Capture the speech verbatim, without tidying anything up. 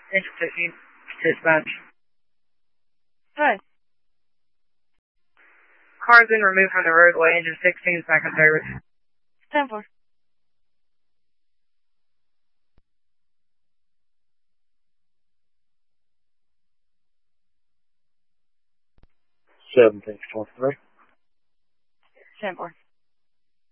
Engine fifteen, dispatch. Hi. Car's been removed from the roadway. Engine sixteen is back in service. ten four. seventeen twenty-three. ten four.